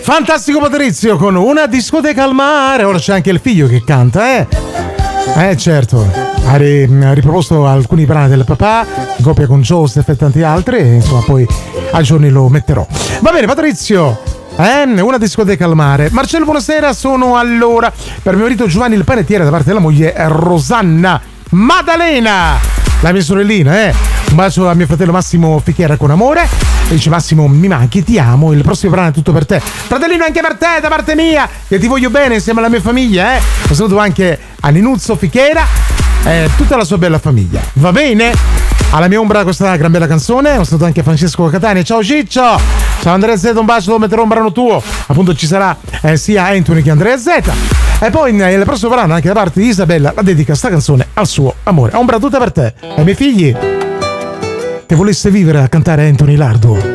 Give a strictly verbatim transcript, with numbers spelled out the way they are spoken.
Fantastico Patrizio con Una discoteca al mare. Ora c'è anche il figlio che canta, eh? Eh certo, ha, ri- ha riproposto alcuni brani del papà in coppia con Joseph e tanti altri, e insomma poi a giorni lo metterò. Va bene Patrizio, eh? Una discoteca al mare. Marcello, buonasera, sono allora per mio marito Giovanni il panettiere da parte della moglie Rosanna Maddalena, la mia sorellina, eh? Un bacio a mio fratello Massimo Fichiera con amore. E dice Massimo, mi manchi, ti amo, il prossimo brano è tutto per te. Fratellino, anche per te, da parte mia, che ti voglio bene insieme alla mia famiglia, eh. Un saluto anche a Ninuzzo Fichera e tutta la sua bella famiglia. Va bene? Alla mia ombra questa gran bella canzone. Un saluto anche a Francesco Catania. Ciao Ciccio. Ciao Andrea Z, un bacio, lo metterò un brano tuo. Appunto ci sarà eh, sia Anthony che Andrea Z. E poi nel prossimo brano anche da parte di Isabella la dedica sta canzone al suo amore. Ombra tutta per te e ai miei figli che volesse vivere a cantare Anthony Lardo.